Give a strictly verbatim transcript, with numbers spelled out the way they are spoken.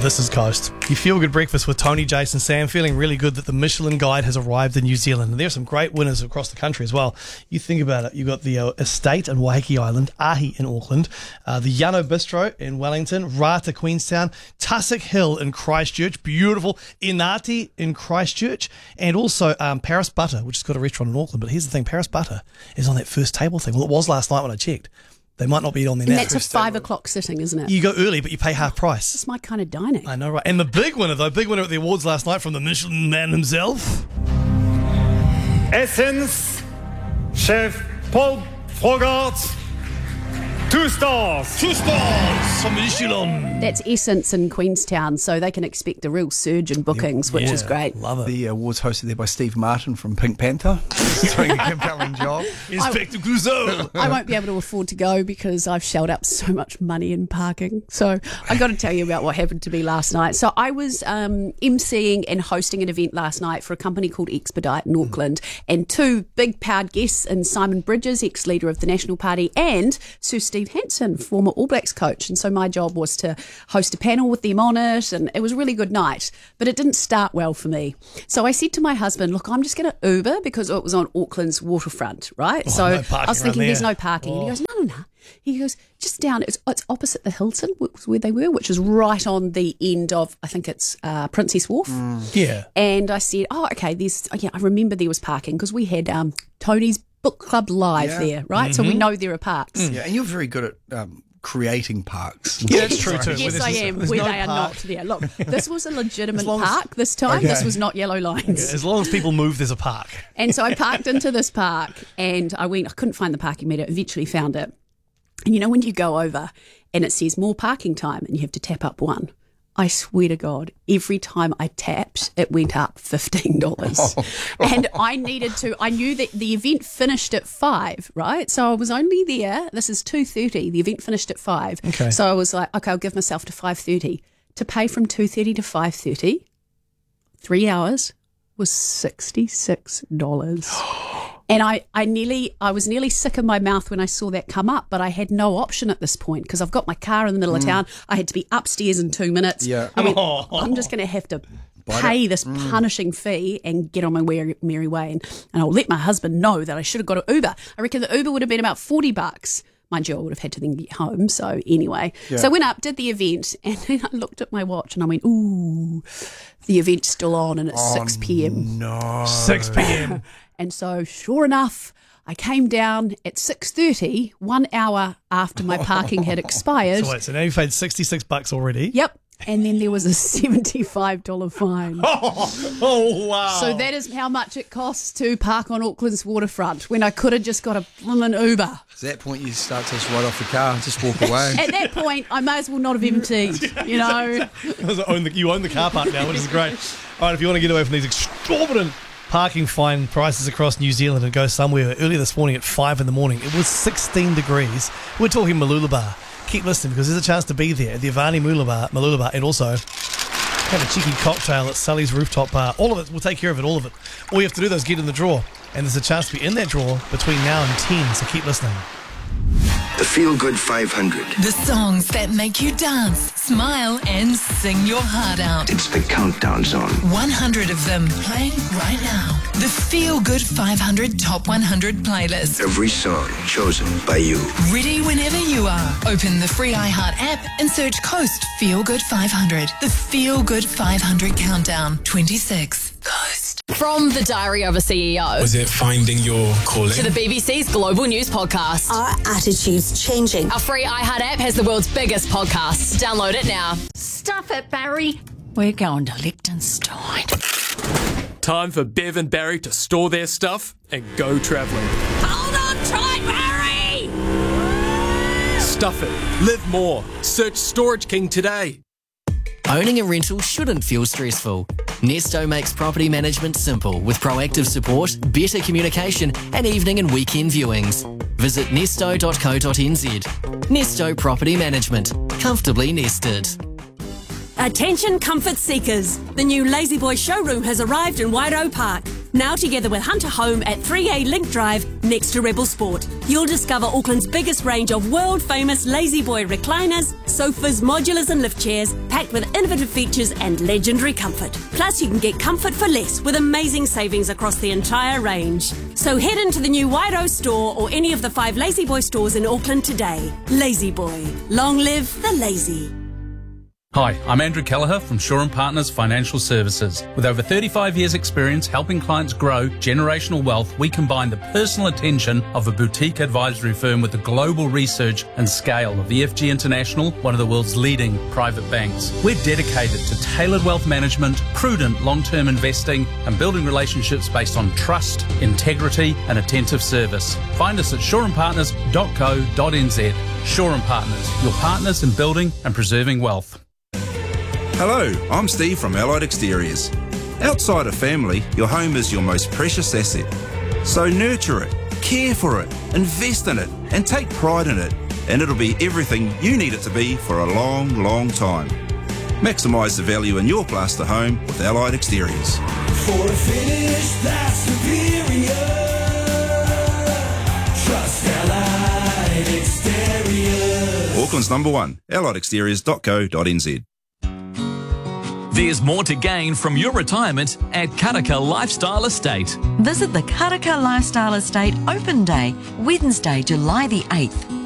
This is Coast. You feel good breakfast with Tony, Jason, Sam. Feeling really good that the Michelin Guide has arrived in New Zealand. And there are some great winners across the country as well. You think about it. You've got the uh, Estate in Waiheke Island, Ahi in Auckland, uh, the Yano Bistro in Wellington, Rata, Queenstown, Tussock Hill in Christchurch, beautiful, Inati in Christchurch, and also um, Paris Butter, which has got a restaurant in Auckland. But here's the thing, Paris Butter is on that first table thing. Well, it was last night when I checked. They might not be on there and now. that's a five o'clock sitting, isn't it? You go early, but you pay half price. It's my kind of dining. I know, right? And the big winner, though, big winner at the awards last night from the Michelin Man himself. Essence, Chef Paul Frogart, two stars. Two stars from Michelin. That's Essence in Queenstown, so they can expect a real surge in bookings, which Yeah, is great. Love it. The awards hosted there by Steve Martin from Pink Panther. He's doing a compelling job. Inspector Clouseau. I won't be able to afford to go because I've shelled out so much money in parking. So I've got to tell you about what happened to me last night. So I was um, emceeing and hosting an event last night for a company called Expedite in Auckland, and two big powered guests in Simon Bridges, ex-leader of the National Party, and Sir Steve Hansen, former All Blacks coach. And so my job was to host a panel with them on it, and it was a really good night, but it didn't start well for me. So I said to my husband, look, I'm just going to Uber because it was on Auckland's waterfront, right? Oh, so no I parking was thinking around there's there. no parking. Oh. And he goes, no, no, no. He goes, just down, it's, it's opposite the Hilton, which was where they were, which is right on the end of, I think it's uh, Princess Wharf. Yeah. And I said, oh, okay, there's, oh, yeah, I remember there was parking because we had um, Tony's Book Club Live Yeah. there, right? So we know there are parks. Yeah, and you're very good at um, creating parks. Yeah, that's true too. Yes, Where I there's- am, there's where no they are park. not there. Look, this was a legitimate As long as- park this time. Okay. This was not yellow lines. As long as people move, there's a park. And so I parked into this park and I went, I couldn't find the parking meter, eventually found it. And you know when you go over and it says more parking time and you have to tap up one? I swear to God, every time I tapped, it went up fifteen dollars. And I needed to, I knew that the event finished at five, right? So I was only there, this is two thirty, the event finished at five. Okay. So I was like, okay, I'll give myself to five thirty. To pay from two thirty to five thirty, three hours, was sixty-six dollars. And I, I nearly, I was nearly sick in my mouth when I saw that come up, but I had no option at this point because I've got my car in the middle of town. I had to be upstairs in two minutes. Yeah. I mean, Oh. I'm just going to have to Bite pay it. this punishing fee and get on my merry, merry way. And, and I'll let my husband know that I should have got an Uber. I reckon the Uber would have been about forty bucks. Mind you, I would have had to then get home. So anyway, so I went up, did the event, and then I looked at my watch and I went, ooh, the event's still on and it's six p.m. No. six p.m. And so, sure enough, I came down at six thirty, one hour after my parking had expired. So wait, so now you've paid sixty-six bucks already. Yep. And then there was a seventy-five dollars fine. Oh, wow. So that is how much it costs to park on Auckland's waterfront when I could have just got a blooming Uber. At that point, you start to just ride off the car and just walk away. At that point, I may as well not have emptied, you know. own the, you own the car park now, which is great. All right, if you want to get away from these exorbitant parking fine prices across New Zealand and go somewhere, earlier this morning at five in the morning, it was sixteen degrees. We're talking Mooloolaba. Keep listening because there's a chance to be there at the Avani Mooloolaba, Mooloolaba, and also have a cheeky cocktail at Sully's Rooftop Bar. All of it, we'll take care of it, all of it. All you have to do though is get in the draw, and there's a chance to be in that draw between now and ten, so keep listening. The Feel Good five hundred. The songs that make you dance, smile, and sing your heart out. It's the countdown zone. one hundred of them playing right now. The Feel Good five hundred Top one hundred playlist. Every song chosen by you. Ready whenever you are. Open the free iHeart app and search Coast Feel Good five hundred. The Feel Good five hundred Countdown twenty-six. Coast. From the Diary of a C E O Was it finding your calling? to the B B C's Global News Podcast. Our attitude's changing. Our free iHeart app has the world's biggest podcasts. Download it now. Stuff it, Barry. We're going to Liechtenstein. Time for Bev and Barry to store their stuff and go travelling. Hold on tight, Barry! Stuff it. Live more. Search Storage King today. Owning a rental shouldn't feel stressful. Nesto makes property management simple with proactive support, better communication and evening and weekend viewings. Visit nesto dot co dot n z. Nesto Property Management. Comfortably nested. Attention comfort seekers. The new Lazy Boy showroom has arrived in Wairau Park. Now together with Hunter Home at three A Link Drive next to Rebel Sport. You'll discover Auckland's biggest range of world-famous Lazy Boy recliners, sofas, modulars and lift chairs, packed with innovative features and legendary comfort. Plus you can get comfort for less with amazing savings across the entire range. So head into the new Wairau store or any of the five Lazy Boy stores in Auckland today. Lazy Boy. Long live the lazy. Hi, I'm Andrew Kelleher from Shaw and Partners Financial Services. With over thirty-five years experience helping clients grow generational wealth, we combine the personal attention of a boutique advisory firm with the global research and scale of E F G International, one of the world's leading private banks. We're dedicated to tailored wealth management, prudent long-term investing, and building relationships based on trust, integrity, and attentive service. Find us at shaw and partners dot co dot n z. Shaw and Partners, your partners in building and preserving wealth. Hello, I'm Steve from Allied Exteriors. Outside of family, your home is your most precious asset. So nurture it, care for it, invest in it, and take pride in it, and it'll be everything you need it to be for a long, long time. Maximise the value in your plaster home with Allied Exteriors. For a finish that's superior, trust Allied Exteriors. Auckland's number one, allied exteriors dot co dot n z. There's more to gain from your retirement at Karaka Lifestyle Estate. Visit the Karaka Lifestyle Estate Open Day, Wednesday, July the eighth.